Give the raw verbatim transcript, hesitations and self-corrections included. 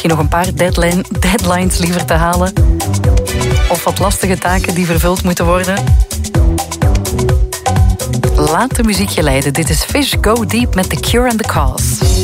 misschien nog een paar deadline, deadlines liever te halen? Of wat lastige taken die vervuld moeten worden? Laat de muziek je leiden. Dit is Fish Go Deep met The Cure and The Cause.